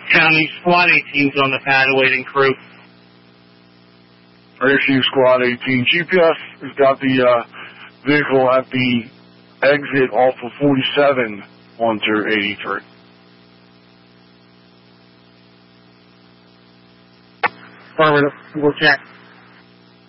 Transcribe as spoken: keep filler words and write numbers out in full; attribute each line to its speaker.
Speaker 1: County Squad eighteen's on the pad awaiting crew.
Speaker 2: Rescue Squad eighteen. G P S has got the uh, vehicle at the exit off of forty-seven onto eighty-three.
Speaker 1: Affirmative. We'll check.